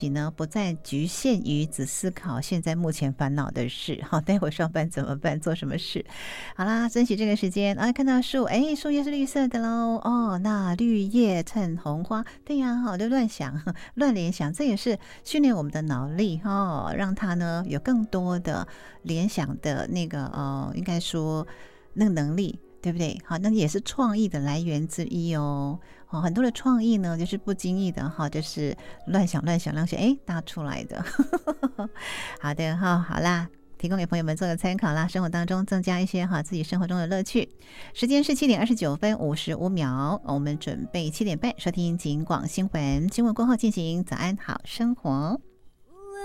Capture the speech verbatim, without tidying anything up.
己呢不再局限于只思考现在目前烦恼的事，好，待会上班怎么办，做什么事。好啦，珍惜这个时间啊，看到树，哎，树叶是绿色的喽，哦，那绿叶衬红花，对呀，好，就乱想乱联想，这也是训练我们的脑力哦，让它呢有更多的联想的那个呃，应该说那个能力，对不对？好，那也是创意的来源之一哦。哦，很多的创意呢，就是不经意的哈，就是乱想乱想乱想，哎，搭出来的。好的哈，好啦，提供给朋友们做个参考啦，生活当中增加一些哈自己生活中的乐趣。时间是七点二十九分五十五秒，我们准备七点半收听警广新闻，新闻过后进行早安好生活。